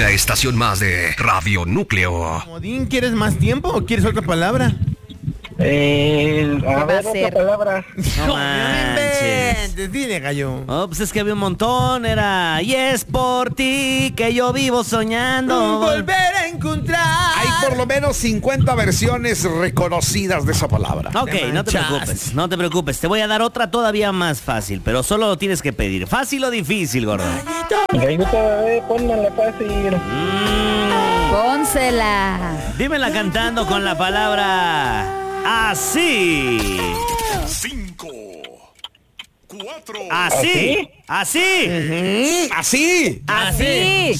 una estación más de Radio Núcleo. Modín, ¿quieres más tiempo o quieres otra palabra? A ver, otra palabra. No manches. inventes, dile, gallo. Oh, pues es que había un montón, era... Y es por ti que yo vivo soñando. Volver a encontrar. Hay por lo menos 50 versiones reconocidas de esa palabra. Ok, no te preocupes, no te preocupes. Te voy a dar otra todavía más fácil, pero solo lo tienes que pedir. ¿Fácil o difícil, gordo? Gallito, bebé, pónmela fácil. Pónsela. Dímela cantando con la palabra... Así. 5, 4. Así. Así. Así. Así.